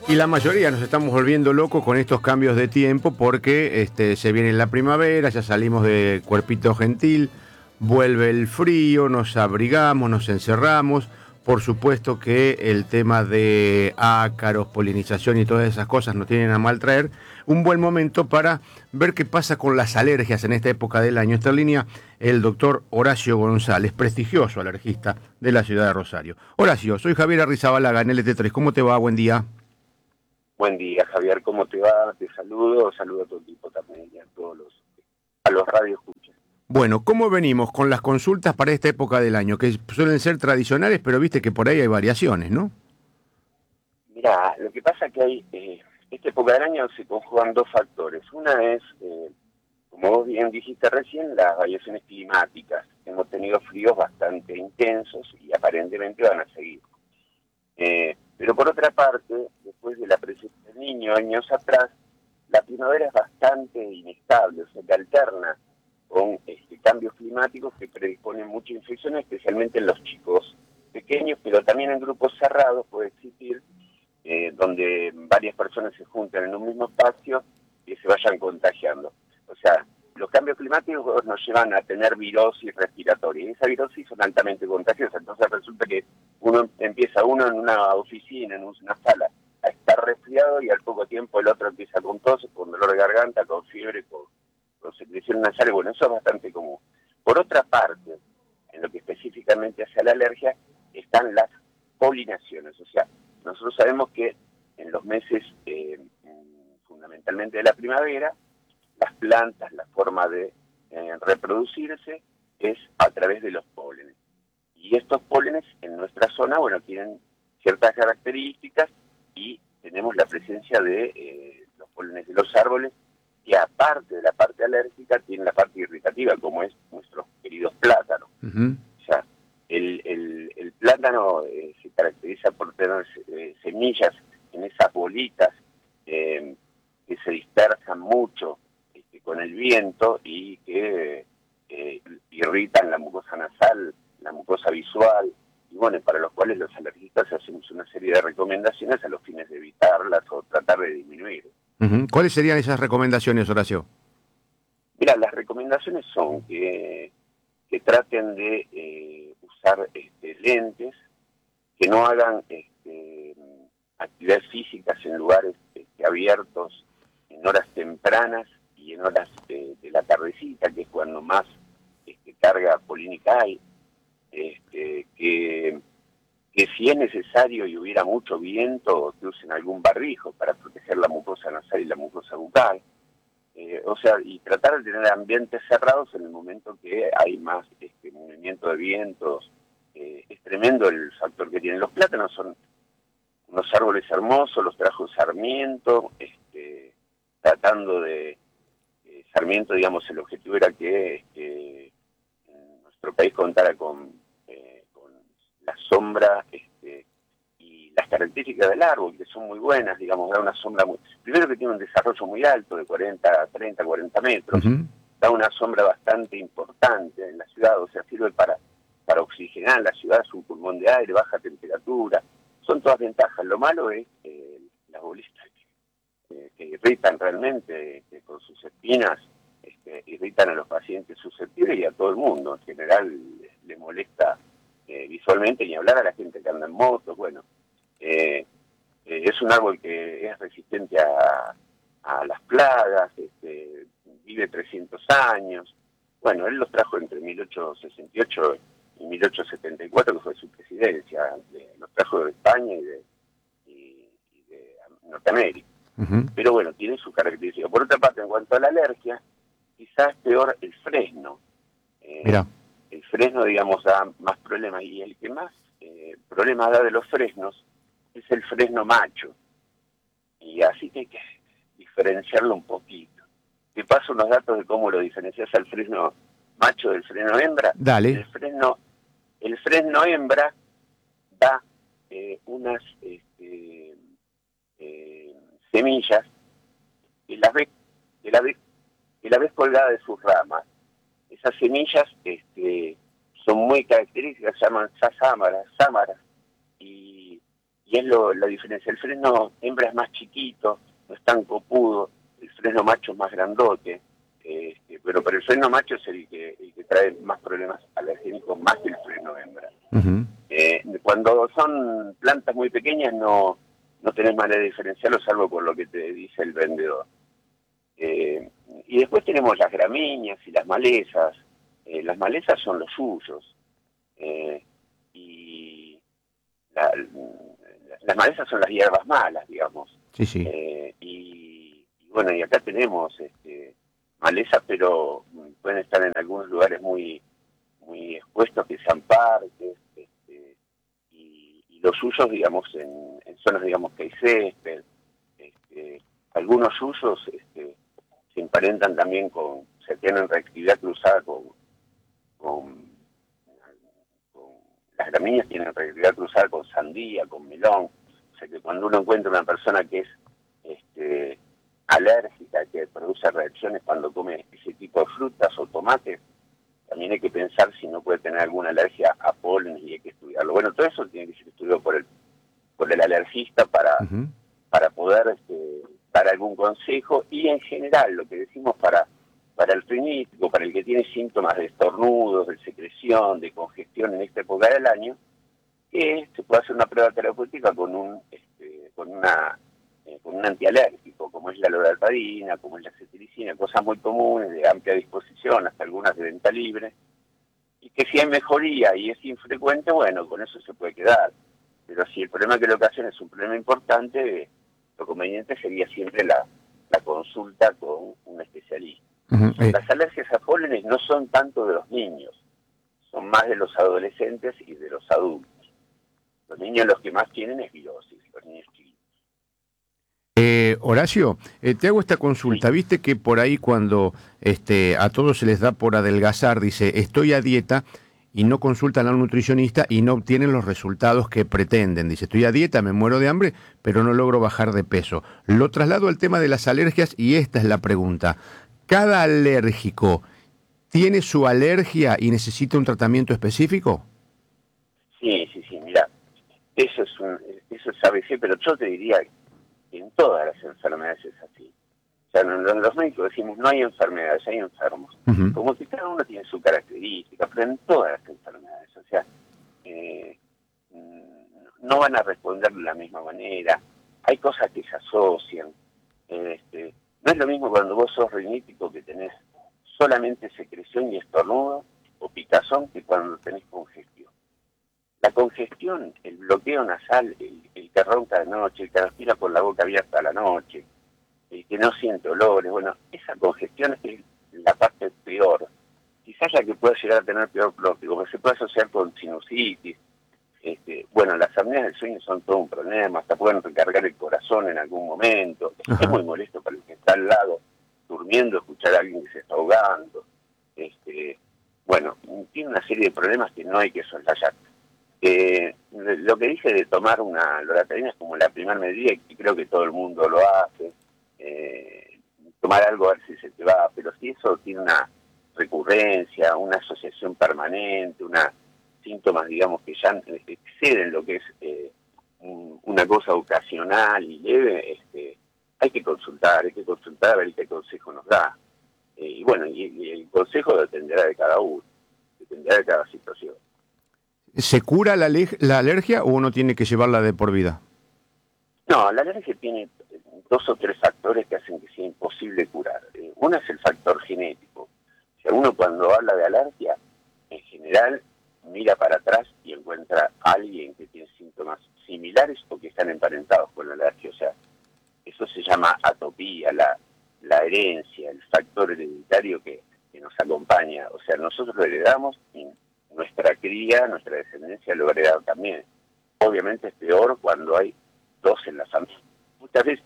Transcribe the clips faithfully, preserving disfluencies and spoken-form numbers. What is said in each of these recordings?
Y la mayoría nos estamos volviendo locos con estos cambios de tiempo porque este, se viene la primavera, ya salimos de cuerpito gentil, vuelve el frío, nos abrigamos, nos encerramos. Por supuesto que el tema de ácaros, polinización y todas esas cosas nos tienen a mal traer. Un buen momento para ver qué pasa con las alergias en esta época del año. Está en línea el doctor Horacio González, prestigioso alergista de la ciudad de Rosario. Horacio, soy Javier Arrizabalaga en L T tres. ¿Cómo te va? Buen día. Buen día, Javier, ¿cómo te va? Te saludo, saludo a tu equipo también y a todos los, a los radioescuchas. Bueno, ¿cómo venimos con las consultas para esta época del año? Que suelen ser tradicionales, pero viste que por ahí hay variaciones, ¿no? Mira, lo que pasa es que hay, eh, esta época del año se conjugan dos factores. Una es, eh, como vos bien dijiste recién, las variaciones climáticas. Hemos tenido fríos bastante intensos y aparentemente van a seguir. Eh, pero por otra parte, después de la presencia del Niño años atrás, la primavera es bastante inestable, o sea que alterna con este, cambios climáticos que predisponen mucha infección, especialmente en los chicos pequeños, pero también en grupos cerrados puede existir, eh, donde varias personas se juntan en un mismo espacio y se vayan contagiando. O sea, los cambios climáticos nos llevan a tener virosis respiratoria, y esa virosis son altamente contagiosas, entonces resulta que uno empieza uno en una oficina, en una sala, a estar resfriado y al poco tiempo el otro empieza con tos, con dolor de garganta, con fiebre, con, con secreción nasal. Bueno, eso es bastante común. Por otra parte, en lo que específicamente hace a la alergia, están las polinaciones. O sea, nosotros sabemos que en los meses eh, fundamentalmente de la primavera, las plantas, la forma de eh, reproducirse es a través de los pólenes. Y estos pólenes en nuestra zona, bueno, tienen ciertas características y tenemos la presencia de eh, los pólenes de los árboles, que aparte de la parte alérgica, tienen la parte irritativa, como es nuestros queridos plátanos. Uh-huh. O sea, el, el, el plátano eh, se caracteriza por tener eh, semillas en esas bolitas eh, que se dispersan mucho este, con el viento y que eh, irritan la mucosa nasal, la mucosa visual, y bueno, para los cuales los alergistas hacemos una serie de recomendaciones a los fines de evitarlas o tratar de disminuir. Uh-huh. ¿Cuáles serían esas recomendaciones, Horacio? Mira, las recomendaciones son que, que traten de eh, usar este, lentes, que no hagan este, actividades físicas en lugares este, abiertos, en horas tempranas y en horas eh, de la tardecita, que es cuando más este, carga polínica hay. Este, que, que si es necesario y hubiera mucho viento, que usen algún barbijo para proteger la mucosa nasal y la mucosa bucal. Eh, o sea, y tratar de tener ambientes cerrados en el momento que hay más este, movimiento de vientos. Eh, es tremendo el factor que tienen los plátanos, son unos árboles hermosos, los trajo Sarmiento, este, tratando de, eh, Sarmiento, digamos, el objetivo era que este, nuestro país contara con, eh, con la sombra este, y las características del árbol, que son muy buenas, digamos, da una sombra muy... Primero que tiene un desarrollo muy alto, de cuarenta, treinta, cuarenta metros, uh-huh. Da una sombra bastante importante en la ciudad, o sea, sirve para, para oxigenar la ciudad, es un pulmón de aire, baja temperatura, son todas ventajas. Lo malo es eh, las bolitas que, eh, que irritan realmente, que con sus espinas este, irritan a los pacientes susceptibles y a todo el mundo. En general le, le molesta eh, visualmente, ni hablar a la gente que anda en motos. Bueno, eh, eh, es un árbol que es resistente a, a las plagas, este, vive trescientos años. Bueno, él los trajo entre mil ochocientos sesenta y ocho y mil ochocientos setenta y cuatro, que fue su presidencia, de, los trajo de España y de, y, y de Norteamérica. Uh-huh. Pero bueno, tiene sus características. Por otra parte, en cuanto a la alergia, quizás peor el fresno. Eh, Mira. El fresno, digamos, da más problemas, y el que más eh, problemas da de los fresnos es el fresno macho. Y así que hay que diferenciarlo un poquito. Te paso unos datos de cómo lo diferencias al fresno macho del fresno hembra. Dale. El fresno, el fresno hembra da eh, unas este, eh, semillas que las ves, que la ves, que la ves colgada de sus ramas. Esas semillas este, son muy características, se llaman sámaras, sámaras, y, y es lo, la diferencia. El freno hembra es más chiquito, no es tan copudo, el freno macho es más grandote, eh, pero, pero el freno macho es el que, el que trae más problemas alergénicos más que el freno hembra. Uh-huh. eh, cuando son plantas muy pequeñas no, no tenés manera de diferenciarlo, salvo por lo que te dice el vendedor. Eh, y después tenemos las gramíneas y las malezas. Eh, las malezas son los suyos. Eh, y la, las malezas son las hierbas malas, digamos. Sí, sí. Eh, y, y bueno, y acá tenemos este, malezas, pero pueden estar en algunos lugares muy muy expuestos, que sean parques, este, y, y los suyos, digamos, en, en zonas, digamos, que hay césped. Este, algunos suyos este, se emparentan también con, se tienen reactividad cruzada con, con, con las gramíneas tienen reactividad cruzada con sandía, con melón. O sea que cuando uno encuentra una persona que es este, alérgica, que produce reacciones cuando come ese tipo de frutas o tomates, también hay que pensar si no puede tener alguna alergia a polen y hay que estudiarlo. Bueno, todo eso tiene que ser estudiado por el por el alergista para, uh-huh. para poder este, dar algún consejo, y en general lo que decimos para, para el rinítico, para el que tiene síntomas de estornudos, de secreción, de congestión en esta época del año, que se puede hacer una prueba terapéutica con un este, con una eh, con un antialérgico, como es la loratadina, como es la cetiricina, cosas muy comunes, de amplia disposición, hasta algunas de venta libre, y que si hay mejoría y es infrecuente, bueno, con eso se puede quedar. Pero si el problema que le ocasiona es un problema importante, lo conveniente sería siempre la, la consulta con un especialista. Uh-huh. eh. Las alergias a pólenes no son tanto de los niños, son más de los adolescentes y de los adultos. Los niños los que más tienen es virosis, los niños chiquitos. Eh, Horacio, eh, te hago esta consulta. Sí. Viste que por ahí cuando este, a todos se les da por adelgazar, dice, estoy a dieta, y no consultan al nutricionista y no obtienen los resultados que pretenden. Dice, estoy a dieta, me muero de hambre, pero no logro bajar de peso. Lo traslado al tema de las alergias y esta es la pregunta. ¿Cada alérgico tiene su alergia y necesita un tratamiento específico? Sí, sí, sí, mira, eso es un, eso es A B C, pero yo te diría que en todas las enfermedades es así. O sea, los médicos decimos, no hay enfermedades, hay enfermos. Uh-huh. Como que cada uno tiene su característica, pero en todas las enfermedades. O sea, eh, no van a responder de la misma manera. Hay cosas que se asocian. Este, no es lo mismo cuando vos sos rinítico, que tenés solamente secreción y estornudo, o picazón, que cuando tenés congestión. La congestión, el bloqueo nasal, el, el que ronca de noche, el que respira con la boca abierta a la noche, el que no siente olores, bueno, esa congestión es la parte peor, quizás la que puede llegar a tener peor pronóstico, porque se puede asociar con sinusitis. Este, bueno, las apneas del sueño son todo un problema, hasta pueden recargar el corazón en algún momento. Ajá. Es muy molesto para el que está al lado, durmiendo, escuchar a alguien que se está ahogando. Este, bueno, tiene una serie de problemas que no hay que soslayar. Eh, lo que dije de tomar una loratadina es como la primera medida, y creo que todo el mundo lo hace. Eh, tomar algo a ver si se te va, pero si eso tiene una recurrencia, una asociación permanente, una síntomas, digamos, que ya exceden lo que es eh, un, una cosa ocasional y leve, este, hay que consultar, hay que consultar a ver qué consejo nos da. Eh, y bueno, y, y el consejo dependerá de cada uno, dependerá de cada situación. ¿Se cura la, la alergia o uno tiene que llevarla de por vida? No, la alergia tiene dos o tres factores que hacen que sea imposible curar. Eh, uno es el factor genético. O sea, uno cuando habla de alergia, en general mira para atrás y encuentra a alguien que tiene síntomas similares o que están emparentados con la alergia. O sea, eso se llama atopía, la, la herencia, el factor hereditario que, que nos acompaña. O sea, nosotros lo heredamos y nuestra cría, nuestra descendencia lo hereda también. Obviamente es peor cuando hay dos en la familia. Muchas veces,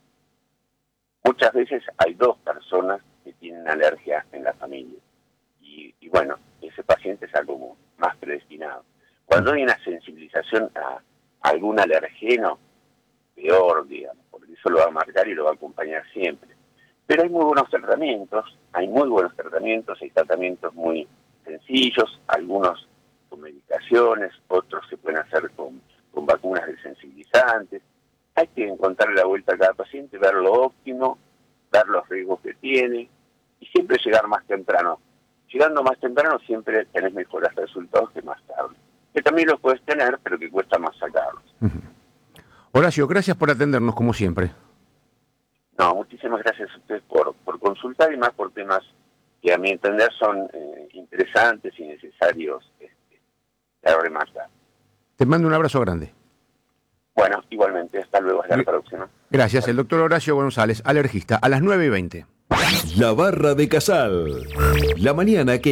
muchas veces hay dos personas que tienen alergia en la familia. Y, y bueno, ese paciente está como más predestinado. Cuando hay una sensibilización a algún alergeno, peor, digamos, porque eso lo va a marcar y lo va a acompañar siempre. Pero hay muy buenos tratamientos, hay muy buenos tratamientos, hay tratamientos muy sencillos, algunos con medicaciones, otros se pueden hacer con, con vacunas desensibilizantes. Hay que encontrar la vuelta a cada paciente, ver lo óptimo, ver los riesgos que tiene y siempre llegar más temprano. Llegando más temprano siempre tenés mejores resultados que más tarde. Que también los puedes tener, pero que cuesta más sacarlos. Uh-huh. Horacio, gracias por atendernos como siempre. No, muchísimas gracias a ustedes por, por consultar y más por temas que a mi entender son eh, interesantes y necesarios este, de rematar. Te mando un abrazo grande. Bueno, igualmente, hasta luego, hasta la próxima. Gracias, el doctor Horacio González, alergista, a las nueve y veinte. La Barra de Casal, la mañana que